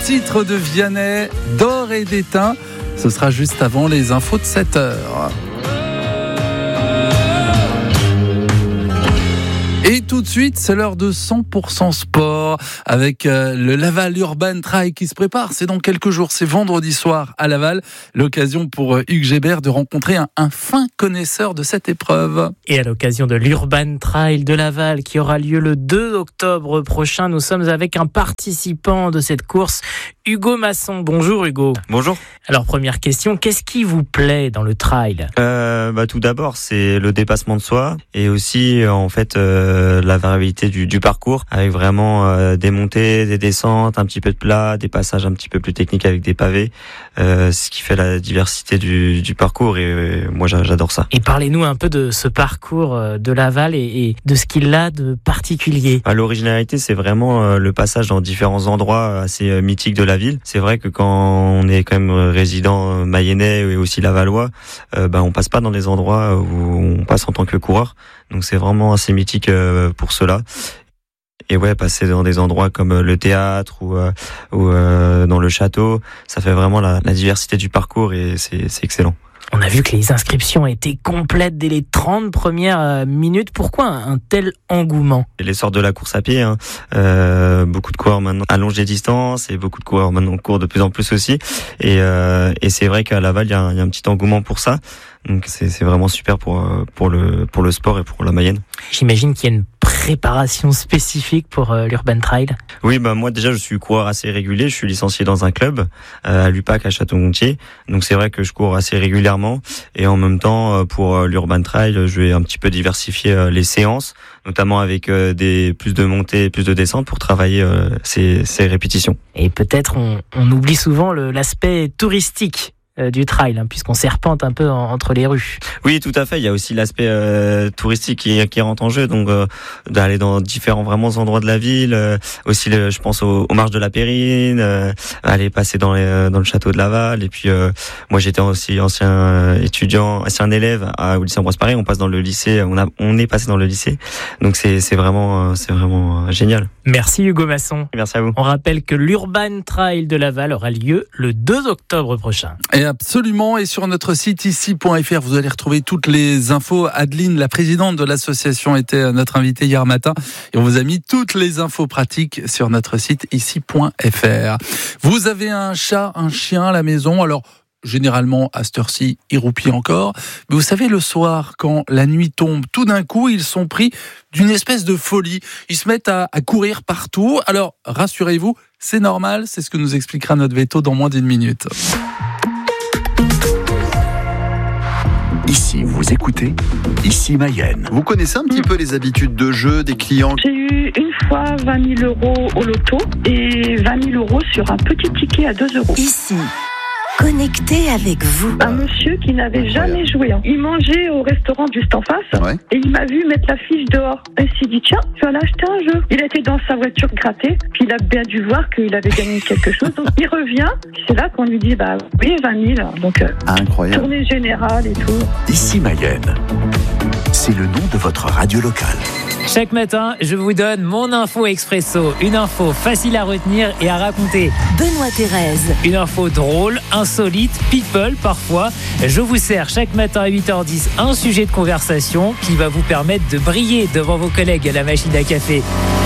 titre de Vianney, d'or et d'étain. Ce sera juste avant les infos de 7h. Et tout de suite, c'est l'heure de 100% sport avec le Laval Urban Trail qui se prépare. C'est dans quelques jours, c'est vendredi soir à Laval. L'occasion pour Hugues Gébert de rencontrer un fin connaisseur de cette épreuve. Et à l'occasion de l'Urban Trail de Laval qui aura lieu le 2 octobre prochain, nous sommes avec un participant de cette course, Hugo Masson. Bonjour Hugo. Bonjour. Alors première question, qu'est-ce qui vous plaît dans le trail ? Tout d'abord, c'est le dépassement de soi et aussi en fait la variabilité du parcours avec vraiment des montées, des descentes, un petit peu de plat, des passages un petit peu plus techniques avec des pavés, ce qui fait la diversité du parcours et moi j'adore ça. Et parlez-nous un peu de ce parcours de Laval et de ce qu'il a de particulier. L'originalité, c'est vraiment le passage dans différents endroits assez mythiques de la ville. C'est vrai que quand on est quand même résident mayennais et aussi lavallois, on passe pas dans les endroits où on passe en tant que coureur. Donc c'est vraiment assez mythique pour cela. Et ouais, passer dans des endroits comme le théâtre ou dans le château, ça fait vraiment la diversité du parcours et c'est excellent. On a vu que les inscriptions étaient complètes dès les 30 premières minutes. Pourquoi un tel engouement ? L'essor de la course à pied, beaucoup de coureurs maintenant allongent les distances et beaucoup de coureurs maintenant courent de plus en plus aussi. Et c'est vrai qu'à Laval, il y a un petit engouement pour ça. Donc c'est vraiment super pour le sport et pour la Mayenne. J'imagine qu'il y a une préparation spécifique pour l'Urban Trail. Oui, moi déjà je suis coureur assez régulier, je suis licencié dans un club à l'UPAC à Château-Gontier. Donc c'est vrai que je cours assez régulièrement et en même temps pour l'Urban Trail, je vais un petit peu diversifier les séances, notamment avec plus de montées, plus de descentes pour travailler ces répétitions. Et peut-être on oublie souvent l'aspect touristique du trail, puisqu'on serpente un peu entre les rues. Oui, tout à fait. Il y a aussi l'aspect touristique qui rentre en jeu, donc d'aller dans différents vraiment endroits de la ville. Aussi, je pense aux marches de la Périne, aller passer dans le château de Laval. Et puis, moi, j'étais aussi ancien élève au lycée Ambroise Paré. On passe dans le lycée. On est passé dans le lycée. Donc, c'est vraiment génial. Merci Hugo Masson. Merci à vous. On rappelle que l'Urban Trail de Laval aura lieu le 2 octobre prochain. Et absolument, et sur notre site ici.fr, vous allez retrouver toutes les infos. Adeline, la présidente de l'association, était notre invitée hier matin et on vous a mis toutes les infos pratiques sur notre site ici.fr. Vous avez un chat, un chien à la maison, alors généralement à cette heure-ci, ils roupillent encore. Mais vous savez, le soir, quand la nuit tombe, tout d'un coup, ils sont pris d'une espèce de folie. Ils se mettent à courir partout. Alors, rassurez-vous, c'est normal, c'est ce que nous expliquera notre veto dans moins d'une minute. Ici, vous écoutez Ici Mayenne. Vous connaissez un petit peu les habitudes de jeu des clients ? J'ai eu une fois 20 000 € au loto et 20 000 € sur un petit ticket à 2 €. Ici, connecté avec vous. Un monsieur qui n'avait jamais joué. Il mangeait au restaurant juste en face et il m'a vu mettre la fiche dehors. Et il s'est dit, tiens, je vais aller acheter un jeu. Il était dans sa voiture grattée, puis il a bien dû voir qu'il avait gagné quelque chose. Donc il revient, c'est là qu'on lui dit, oui, 20 000. Donc, incroyable. Tournée générale et tout. Ici Mayenne, c'est le nom de votre radio locale. Chaque matin, je vous donne mon info expresso. Une info facile à retenir et à raconter. Benoît Thérèse. Une info drôle, insolite, people parfois. Je vous sers chaque matin à 8h10 un sujet de conversation qui va vous permettre de briller devant vos collègues à la machine à café.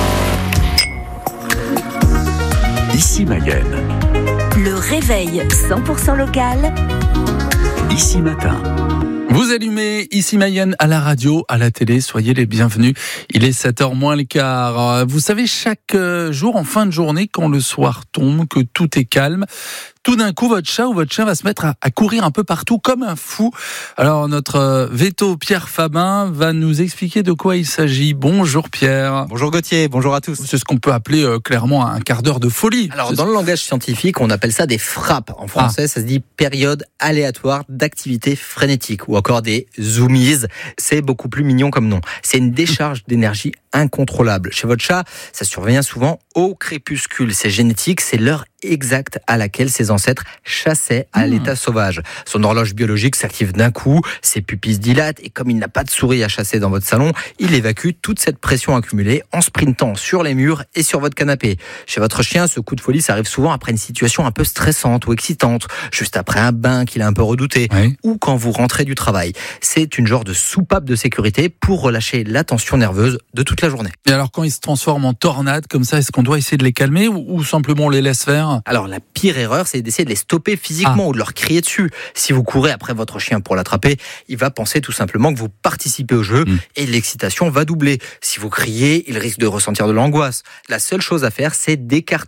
Ici Mayenne. Le réveil 100% local. Ici Matin. Vous allumez Ici Mayenne à la radio, à la télé, soyez les bienvenus. Il est 7h moins le quart. Vous savez, chaque jour, en fin de journée, quand le soir tombe, que tout est calme, tout d'un coup, votre chat ou votre chien va se mettre à courir un peu partout comme un fou. Alors, notre veto Pierre Fabin va nous expliquer de quoi il s'agit. Bonjour Pierre. Bonjour Gauthier, bonjour à tous. C'est ce qu'on peut appeler clairement un quart d'heure de folie. Alors, dans le langage scientifique, on appelle ça des frappes. En français, ça se dit période aléatoire d'activité frénétique ou encore des zoomies. C'est beaucoup plus mignon comme nom. C'est une décharge d'énergie incontrôlable. Chez votre chat, ça survient souvent au crépuscule. C'est génétique, c'est l'heure exacte à laquelle ses ancêtres chassaient à l'état sauvage. Son horloge biologique s'active d'un coup, ses pupilles se dilatent et comme il n'a pas de souris à chasser dans votre salon, il évacue toute cette pression accumulée en sprintant sur les murs et sur votre canapé. Chez votre chien, ce coup de folie, ça arrive souvent après une situation un peu stressante ou excitante, juste après un bain qu'il a un peu redouté, ou quand vous rentrez du travail. C'est une genre de soupape de sécurité pour relâcher la tension nerveuse de toute la journée. Et alors quand ils se transforment en tornades comme ça, est-ce qu'on doit essayer de les calmer ou simplement on les laisse faire ? Alors la pire erreur, c'est d'essayer de les stopper physiquement ou de leur crier dessus. Si vous courez après votre chien pour l'attraper, il va penser tout simplement que vous participez au jeu et l'excitation va doubler. Si vous criez, il risque de ressentir de l'angoisse. La seule chose à faire, c'est d'écarter